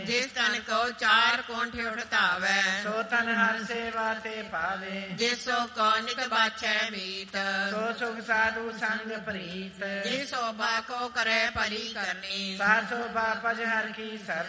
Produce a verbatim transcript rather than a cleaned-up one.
ਜਿਸ ਤਨ ਕੋ ਚਾਰ ਕੋਂਠ ਉਠਾਵੈ ਸੋ ਤਨ ਹਰ ਸੇਵਾ ਤੇ ਪਾਵੇ ਜਿਸੋ ਕੋ ਨਿਤ ਬਾਛੈ ਮੀਤ ਸੋ ਸੁਖ ਸਾਧੂ ਸੰਗ ਪ੍ਰੀਤ ਜਿਸ ਸੋਭਾ ਕੋ ਕਰੈ ਭਲੀ ਕਰਨੀ ਸਾ ਸੋਭਾ ਭਜ ਹਰ ਕੀ ਸਰਨੀ